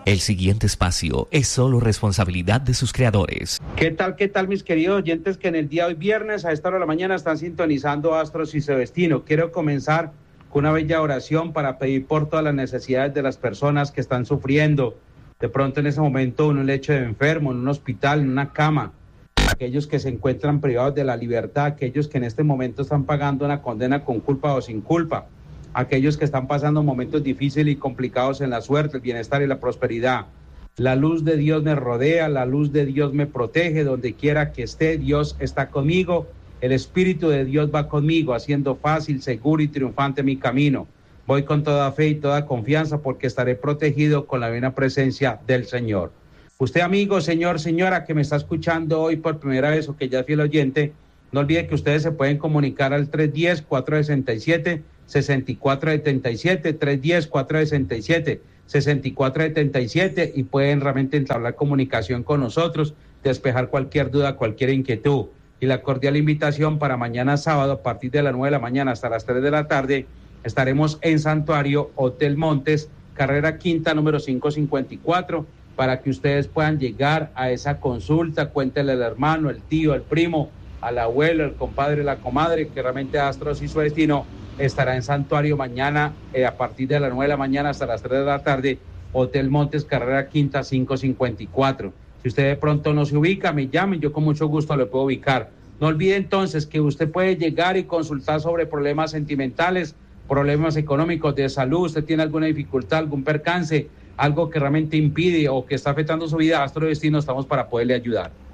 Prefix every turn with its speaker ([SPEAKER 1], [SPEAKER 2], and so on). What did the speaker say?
[SPEAKER 1] El siguiente espacio es solo responsabilidad de sus creadores.
[SPEAKER 2] ¿Qué tal, mis queridos oyentes que en el día de hoy viernes a esta hora de la mañana están sintonizando Astros y Celestino? Quiero comenzar con una bella oración para pedir por todas las necesidades de las personas que están sufriendo. De pronto en ese momento en un lecho de enfermo, en un hospital, en una cama. Aquellos que se encuentran privados de la libertad, aquellos que en este momento están pagando una condena con culpa o sin culpa. Aquellos que están pasando momentos difíciles y complicados en la suerte, el bienestar y la prosperidad. La luz de Dios me rodea, la luz de Dios me protege, donde quiera que esté, Dios está conmigo, el Espíritu de Dios va conmigo, haciendo fácil, seguro y triunfante mi camino. Voy con toda fe y toda confianza porque estaré protegido con la buena presencia del Señor. Usted, amigo, señor, señora, que me está escuchando hoy por primera vez o que ya es fiel oyente, no olvide que ustedes se pueden comunicar al 310-467-6477, 310-467-6477 y pueden realmente entablar comunicación con nosotros, despejar cualquier duda, cualquier inquietud. Y la cordial invitación para mañana sábado a partir de las 9 de la mañana hasta las 3 de la tarde estaremos en Santuario Hotel Montes, carrera quinta número 554, para que ustedes puedan llegar a esa consulta, cuéntenle al hermano, el tío, el primo, al abuelo, el compadre, la comadre, que realmente Astros y su destino estará en Santuario mañana a partir de las 9 de la mañana hasta las 3 de la tarde, Hotel Montes, carrera quinta 554. Si usted de pronto no se ubica, me llame, yo con mucho gusto le puedo ubicar. No olvide entonces que usted puede llegar y consultar sobre problemas sentimentales, problemas económicos, de salud, usted tiene alguna dificultad, algún percance, algo que realmente impide o que está afectando su vida, Astro Destino, estamos para poderle ayudar.